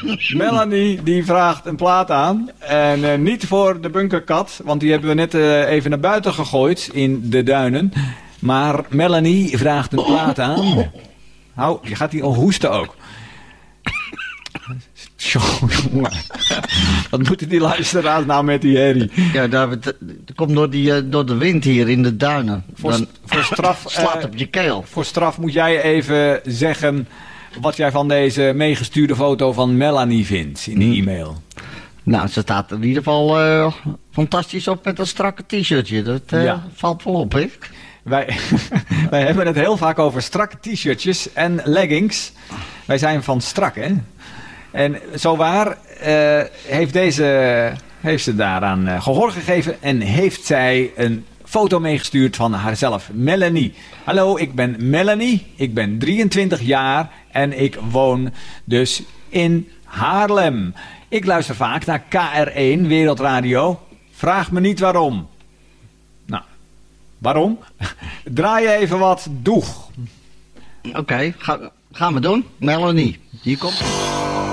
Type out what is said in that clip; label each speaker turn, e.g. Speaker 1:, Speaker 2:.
Speaker 1: Melanie die vraagt een plaat aan. En niet voor de bunkerkat, want die hebben we net even naar buiten gegooid in de duinen. Maar Melanie vraagt een plaat aan. Nou, je gaat hier al hoesten ook. Jongen. Wat moeten die luisteraars nou met die herrie?
Speaker 2: Ja, dat komt door de wind hier in de duinen.
Speaker 1: Voor straf,
Speaker 2: slaat op je keel.
Speaker 1: Voor straf moet jij even zeggen wat jij van deze meegestuurde foto van Melanie vindt in de e-mail.
Speaker 2: Nou, ze staat er in ieder geval fantastisch op met een strakke t-shirtje. Dat valt wel op, hè?
Speaker 1: Wij hebben het heel vaak over strakke t-shirtjes en leggings. Wij zijn van strak, hè? En zowaar heeft ze daaraan gehoor gegeven en heeft zij een foto meegestuurd van haarzelf, Melanie. Hallo, ik ben Melanie, ik ben 23 jaar en ik woon dus in Haarlem. Ik luister vaak naar KR1 Wereldradio. Vraag me niet waarom. Nou, waarom? Draai je even wat doeg.
Speaker 2: Oké, gaan we doen. Melanie, hier komt.